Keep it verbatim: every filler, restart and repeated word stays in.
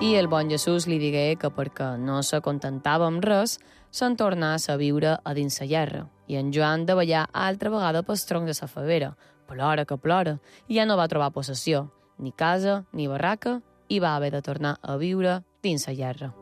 I el bon Jesús li digué que perquè no se contentava amb res, se'n tornàs a viure a dins la llerra. I en Joan de ballar altra vegada pels troncs de la favera, plora que plora, i ja no va trobar possessió, ni casa ni barraca, i va haver de tornar a viure dins la llerra.